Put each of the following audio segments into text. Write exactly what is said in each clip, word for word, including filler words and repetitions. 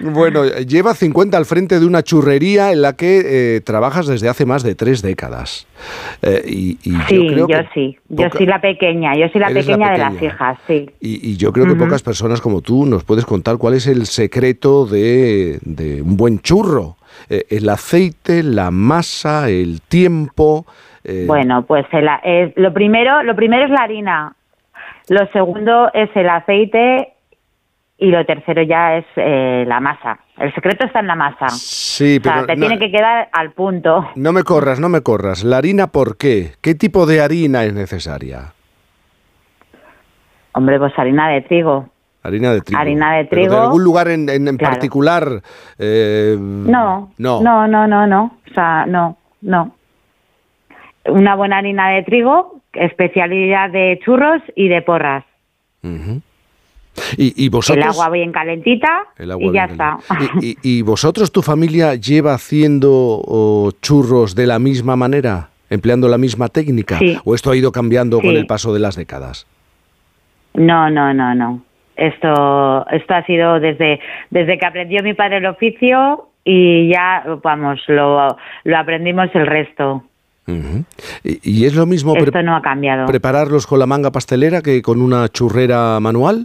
Bueno, lleva cincuenta al frente de una churrería en la que eh, trabajas desde hace más de tres décadas. Eh, y, y sí, yo, creo yo que sí. Yo poca... soy la pequeña, yo soy la pequeña, la de pequeña las hijas, sí. Y, y yo creo que uh-huh. pocas personas como tú nos puedes contar cuál es el secreto de, de un buen churro. Eh, el aceite, la masa, el tiempo... Eh... Bueno, pues el, eh, lo, primero, lo primero es la harina. Lo segundo es el aceite y lo tercero ya es eh, la masa. El secreto está en la masa. Sí, pero... O sea, te no, tiene que quedar al punto. No me corras, no me corras. ¿La harina por qué? ¿Qué tipo de harina es necesaria? Hombre, pues harina de trigo. Harina de trigo. Harina de trigo. ¿Pero de algún lugar en, en, en claro. particular? Eh, no, no, no, no, no, no. O sea, no, no. Una buena harina de trigo, especialidad de churros y de porras. Uh-huh. ¿Y, y vosotros? El agua bien calentita el agua y ya bien está. ¿Y, y, ¿Y vosotros, tu familia, lleva haciendo oh, churros de la misma manera? ¿Empleando la misma técnica? Sí. ¿O esto ha ido cambiando sí. con el paso de las décadas? No, no, no, no. Esto, esto ha sido desde, desde que aprendió mi padre el oficio y ya, vamos, lo, lo aprendimos el resto. Uh-huh. ¿Y, ¿Y es lo mismo Esto pre- no ha cambiado. prepararlos con la manga pastelera que con una churrera manual?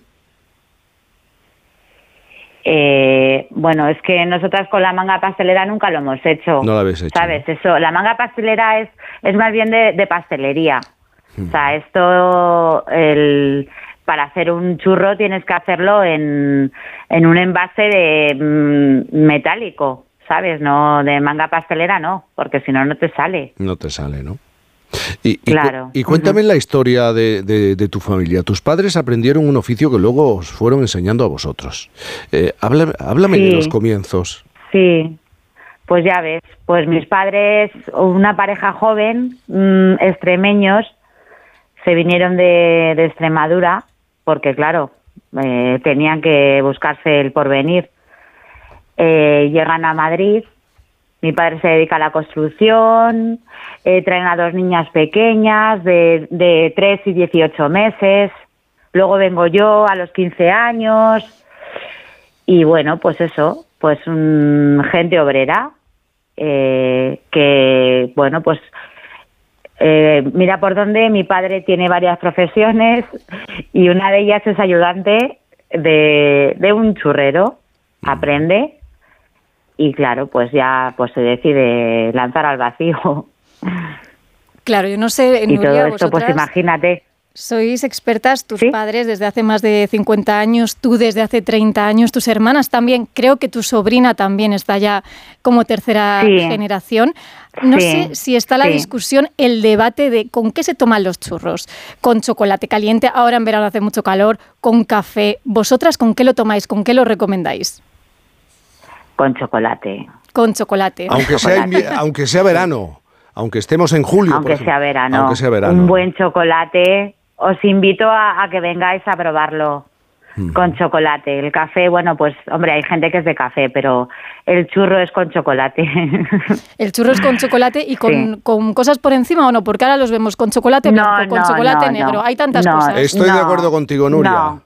Eh, bueno, es que nosotras con la manga pastelera nunca lo hemos hecho. No la habéis hecho. ¿Sabes? ¿No? Eso, la manga pastelera es, es más bien de, de pastelería. Uh-huh. O sea, esto, el... para hacer un churro tienes que hacerlo en, en un envase de mm, metálico, ¿sabes? No de manga pastelera, no, porque si no, no te sale. No te sale, ¿no? Y, y, claro. Y cuéntame uh-huh. la historia de, de, de tu familia. Tus padres aprendieron un oficio que luego os fueron enseñando a vosotros. Eh, háblame háblame sí. de los comienzos. Sí, pues ya ves, pues mis padres, una pareja joven, mmm, extremeños, se vinieron de, de Extremadura, porque claro, eh, tenían que buscarse el porvenir. Eh, llegan a Madrid, mi padre se dedica a la construcción, eh, traen a dos niñas pequeñas de, de tres y dieciocho meses, luego vengo yo a los quince años, y bueno, pues eso, pues um, gente obrera, eh, que bueno, pues Eh, mira por dónde, mi padre tiene varias profesiones y una de ellas es ayudante de, de un churrero, aprende y claro, pues ya pues se decide lanzar al vacío. Claro, yo no sé, y Nuria, todo esto, vosotras pues imagínate. Sois expertas, tus ¿Sí? padres desde hace más de cincuenta años, tú desde hace treinta años, tus hermanas también, creo que tu sobrina también está ya como tercera sí. generación. No sí. sé si está la sí. discusión, el debate de con qué se toman los churros, con chocolate caliente, ahora en verano hace mucho calor, con café. ¿Vosotras con qué lo tomáis, con qué lo recomendáis? Con chocolate. Con chocolate. Aunque chocolate. sea, aunque sea verano, aunque estemos en julio. Aunque por ejemplo, sea verano. Aunque sea verano. Un buen chocolate. Os invito a, a que vengáis a probarlo mm. con chocolate. El café, bueno, pues, hombre, hay gente que es de café, pero el churro es con chocolate. El churro es con chocolate y con, sí. con cosas por encima, ¿o no? Porque ahora los vemos con chocolate blanco, no, con no, chocolate no, negro. No, hay tantas no, cosas. Estoy no, de acuerdo contigo, Nuria. No,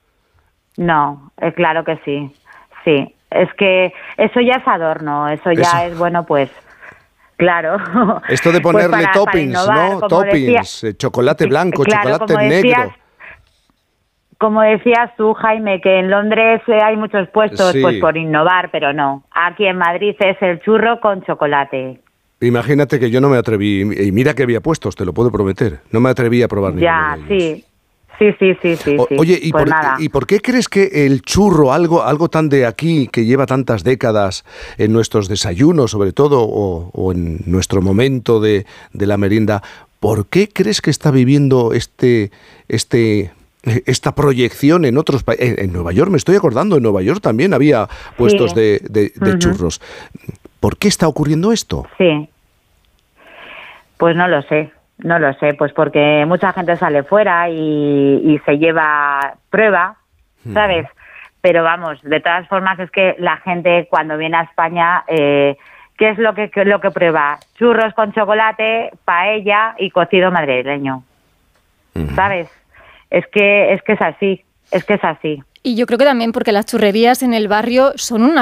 no eh, claro que sí. Sí, es que eso ya es adorno, eso ya eso. es, bueno, pues... Claro. Esto de ponerle pues para, toppings, para innovar, ¿no? Toppings, decía, chocolate blanco, claro, chocolate como negro. Decías, como decías tú, Jaime, que en Londres hay muchos puestos sí. pues por innovar, pero no. Aquí en Madrid es el churro con chocolate. Imagínate que yo no me atreví, y mira que había puestos, te lo puedo prometer. No me atreví a probar ya, ninguno de ellos. sí. Sí, sí, sí, sí. O, oye, ¿y, pues por, nada. ¿y por qué crees que el churro, algo, algo tan de aquí, que lleva tantas décadas en nuestros desayunos, sobre todo, o, o en nuestro momento de, de la merienda, ¿por qué crees que está viviendo este, este, esta proyección en otros países? En, en Nueva York, me estoy acordando, en Nueva York también había puestos sí. de, de, de uh-huh. churros. ¿Por qué está ocurriendo esto? Sí, pues no lo sé. No lo sé, pues porque mucha gente sale fuera y, y se lleva prueba, ¿sabes? Pero vamos, de todas formas es que la gente cuando viene a España, eh, ¿qué es lo que, qué es lo que prueba? Churros con chocolate, paella y cocido madrileño, ¿sabes? Es que es que es así, es que es así. Y yo creo que también porque las churrerías en el barrio son una